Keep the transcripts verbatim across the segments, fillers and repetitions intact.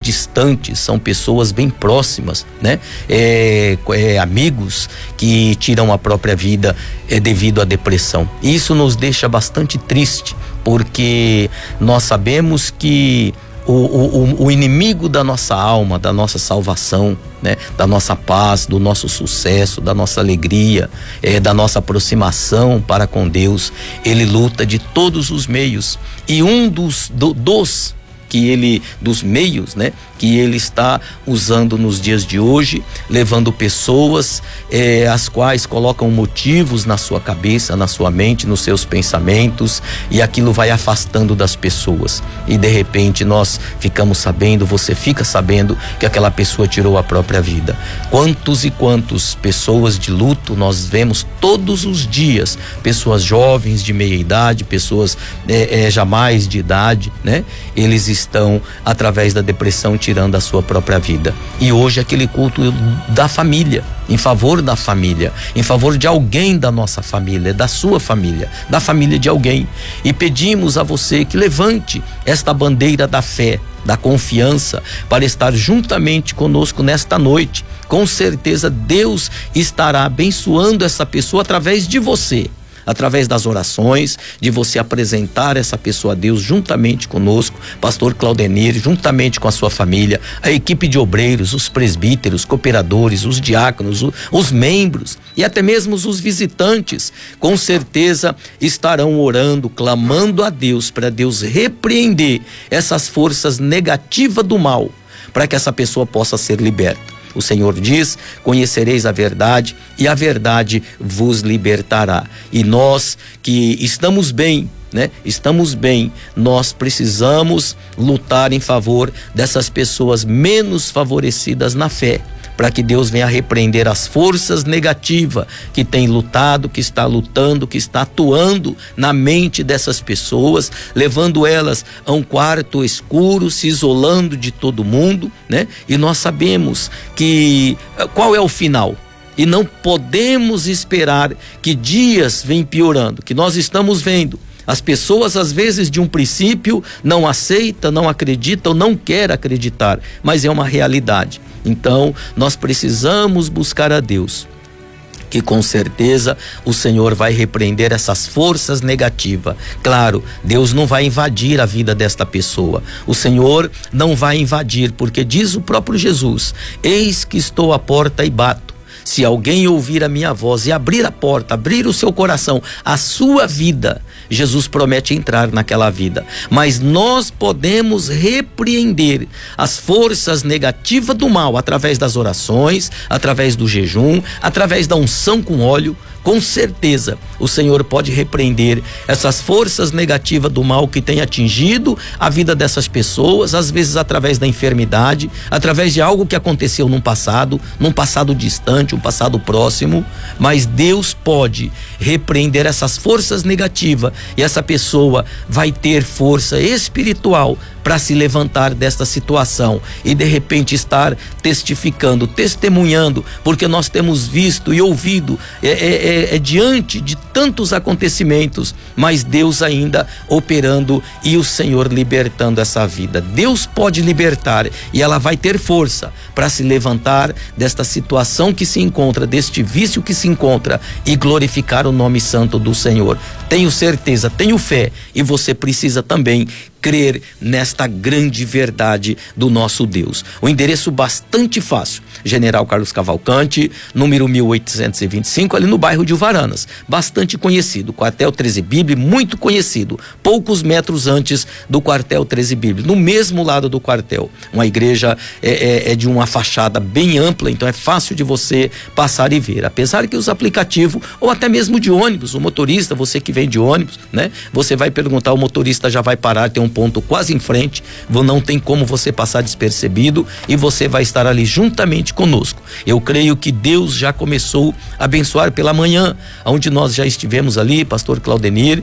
distantes, são pessoas bem próximas, né? É, é, amigos que tiram a própria vida é, devido à depressão. Isso nos deixa bastante triste, porque nós sabemos que O, o, o inimigo da nossa alma, da nossa salvação, né? Da nossa paz, do nosso sucesso, da nossa alegria, é, da nossa aproximação para com Deus, ele luta de todos os meios. E um dos, do, dos que ele, dos meios, né? Que ele está usando nos dias de hoje, levando pessoas eh, as quais colocam motivos na sua cabeça, na sua mente, nos seus pensamentos, e aquilo vai afastando das pessoas, e de repente nós ficamos sabendo, você fica sabendo que aquela pessoa tirou a própria vida. Quantos e quantos pessoas de luto nós vemos todos os dias, pessoas jovens de meia idade, pessoas eh, eh, jamais de idade, né? Eles estão através da depressão tirando a sua própria vida. E hoje aquele culto da família, em favor da família, em favor de alguém da nossa família, da sua família, da família de alguém. E pedimos a você que levante esta bandeira da fé, da confiança, para estar juntamente conosco nesta noite. Com certeza Deus estará abençoando essa pessoa através de você, através das orações, de você apresentar essa pessoa a Deus juntamente conosco, pastor Claudenir, juntamente com a sua família, a equipe de obreiros, os presbíteros, cooperadores, os diáconos, os, os membros e até mesmo os visitantes, com certeza estarão orando, clamando a Deus, para Deus repreender essas forças negativas do mal, para que essa pessoa possa ser liberta. O Senhor diz: conhecereis a verdade e a verdade vos libertará. E nós que estamos bem, né? Estamos bem, nós precisamos lutar em favor dessas pessoas menos favorecidas na fé, para que Deus venha repreender as forças negativas que tem lutado, que está lutando, que está atuando na mente dessas pessoas, levando elas a um quarto escuro, se isolando de todo mundo, né? E nós sabemos que qual é o final. E não podemos esperar que dias vêm piorando, que nós estamos vendo. As pessoas, às vezes, de um princípio, não aceitam, não acreditam, não querem acreditar, mas é uma realidade. Então, nós precisamos buscar a Deus, que com certeza o Senhor vai repreender essas forças negativas. Claro, Deus não vai invadir a vida desta pessoa. O Senhor não vai invadir, porque diz o próprio Jesus: eis que estou à porta e bato. Se alguém ouvir a minha voz e abrir a porta, abrir o seu coração, a sua vida, Jesus promete entrar naquela vida. Mas nós podemos repreender as forças negativas do mal através das orações, através do jejum, através da unção com óleo. Com certeza o Senhor pode repreender essas forças negativas do mal que tem atingido a vida dessas pessoas, às vezes através da enfermidade, através de algo que aconteceu num passado, num passado distante, um passado próximo. Mas Deus pode repreender essas forças negativas, e essa pessoa vai ter força espiritual para se levantar desta situação e de repente estar testificando, testemunhando, porque nós temos visto e ouvido é, é, é, é diante de tantos acontecimentos, mas Deus ainda operando e o Senhor libertando essa vida. Deus pode libertar, e ela vai ter força para se levantar desta situação que se encontra, deste vício que se encontra, e glorificar o nome santo do Senhor. Tenho certeza, tenho fé, e você precisa também crer nesta grande verdade do nosso Deus. O endereço bastante fácil: General Carlos Cavalcante, número mil oitocentos e vinte e cinco, ali no bairro de Uvaranas, bastante conhecido. Quartel treze Bíblia, muito conhecido, poucos metros antes do quartel treze Bíblia, no mesmo lado do quartel. Uma igreja é, é, é de uma fachada bem ampla, então é fácil de você passar e ver. Apesar que os aplicativos, ou até mesmo de ônibus, o motorista, você que vem de ônibus, né? Você vai perguntar, o motorista já vai parar, tem um ponto quase em frente, não tem como você passar despercebido, e você vai estar ali juntamente conosco. Eu creio que Deus já começou a abençoar pela manhã, onde nós já estivemos ali, pastor Claudenir,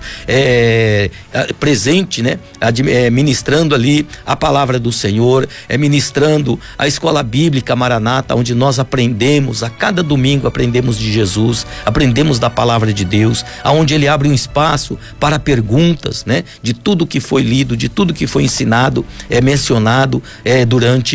é, é, presente, né? É, ministrando ali a palavra do Senhor, é, ministrando a escola bíblica Maranata, onde nós aprendemos, a cada domingo aprendemos de Jesus, aprendemos da palavra de Deus, aonde ele abre um espaço para perguntas, né? De tudo que foi lido, de tudo que foi ensinado, é mencionado é, durante